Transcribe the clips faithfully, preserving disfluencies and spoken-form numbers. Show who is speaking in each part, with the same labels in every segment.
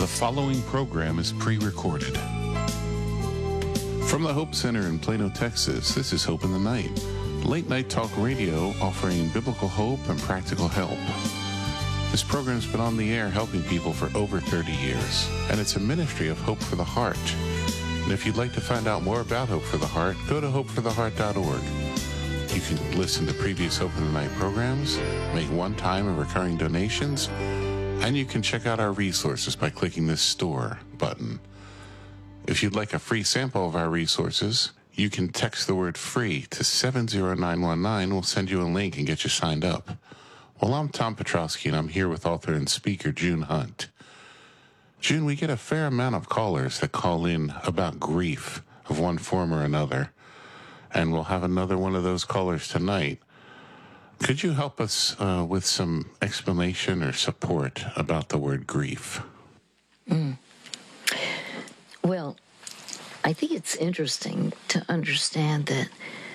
Speaker 1: The following program is pre-recorded. From the Hope Center in Plano, Texas, this is Hope in the Night, late night talk radio offering biblical hope and practical help. This program's been on the air helping people for over thirty years, and it's a ministry of Hope for the Heart. And if you'd like to find out more about Hope for the Heart, go to hope for the heart dot org. You can listen to previous Hope in the Night programs, make one-time and recurring donations, and you can check out our resources by clicking this Store button. If you'd like a free sample of our resources, you can text the word FREE to seven zero nine one nine. We'll send you a link and get you signed up. Well, I'm Tom Petrosky, and I'm here with author and speaker June Hunt. June, we get a fair amount of callers that call in about grief of one form or another, and we'll have another one of those callers tonight. Could you help us uh, with some explanation or support about the word grief?
Speaker 2: Mm. Well, I think it's interesting to understand that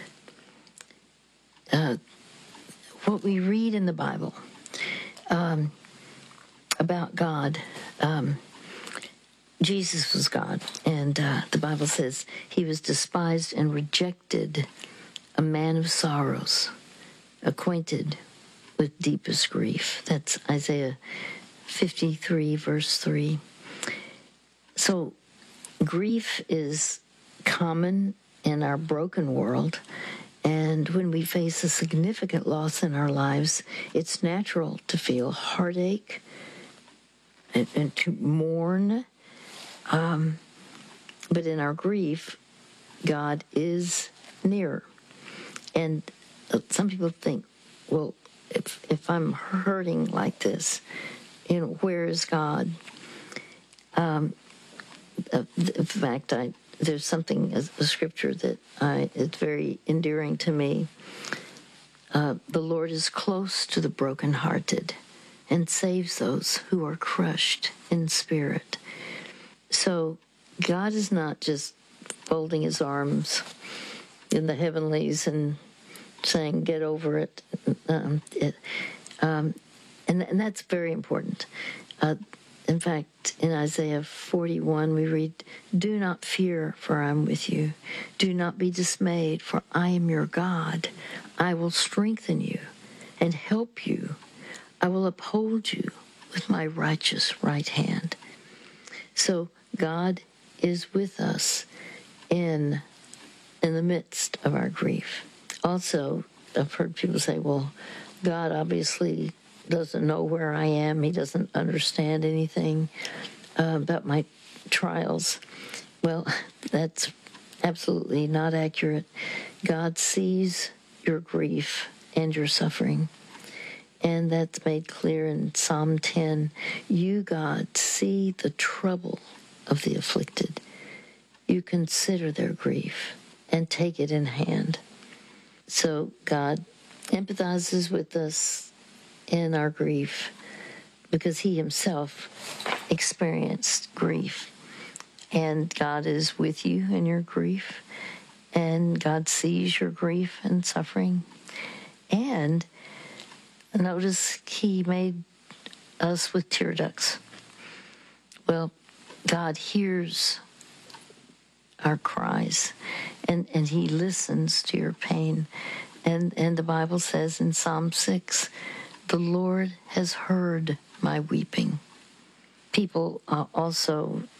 Speaker 2: uh, what we read in the Bible um, about God, um, Jesus was God, and uh, the Bible says he was despised and rejected, a man of sorrows, acquainted with deepest grief. That's Isaiah fifty-three, verse three. So grief is common in our broken world, and when we face a significant loss in our lives, it's natural to feel heartache and, and to mourn. Um, but in our grief, God is near. And some people think, well, if if I'm hurting like this, you know, where is God? Um, uh, in fact, I there's something, a scripture that I is very endearing to me. Uh, the Lord is close to the brokenhearted and saves those who are crushed in spirit. So God is not just folding his arms in the heavenlies and saying, get over it. Um, it um, and, and that's very important. Uh, in fact, in Isaiah forty-one, we read, do not fear, for I am with you. Do not be dismayed, for I am your God. I will strengthen you and help you. I will uphold you with my righteous right hand. So God is with us in in the midst of our grief. Also, I've heard people say, well, God obviously doesn't know where I am. He doesn't understand anything uh, about my trials. Well, that's absolutely not accurate. God sees your grief and your suffering. And that's made clear in Psalm ten. You, God, see the trouble of the afflicted. You consider their grief and take it in hand. So God empathizes with us in our grief because he himself experienced grief. And God is with you in your grief. And God sees your grief and suffering. And notice he made us with tear ducts. Well, God hears our cries, and, and he listens to your pain. And, and the Bible says in Psalm six, the Lord has heard my weeping. People uh, also